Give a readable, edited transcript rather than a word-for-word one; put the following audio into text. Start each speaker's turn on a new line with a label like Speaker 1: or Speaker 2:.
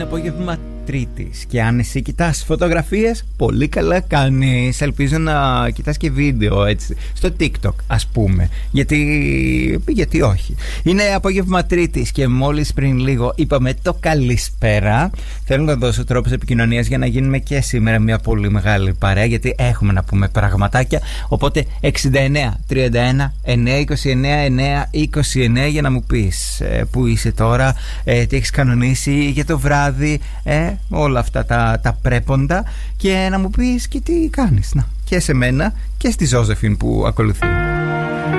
Speaker 1: απόγευμα Τρίτης. Και αν εσύ κοιτάς φωτογραφίες, πολύ καλά κάνεις. Ελπίζω να κοιτάς και βίντεο, έτσι, στο TikTok ας πούμε. Γιατί όχι. Είναι απόγευμα Τρίτης και μόλις πριν λίγο είπαμε το καλησπέρα. Θέλω να δώσω τρόπους επικοινωνίας για να γίνουμε και σήμερα μια πολύ μεγάλη παρέα, γιατί έχουμε να πούμε πραγματάκια. Οπότε 69 31 929 929 για να μου πεις που είσαι τώρα, τι έχεις κανονίσει για το βράδυ, όλα αυτά τα πρέποντα, και να μου πεις και τι κάνεις. Να, και σε μένα και στη Ζώζεφιν που ακολουθεί.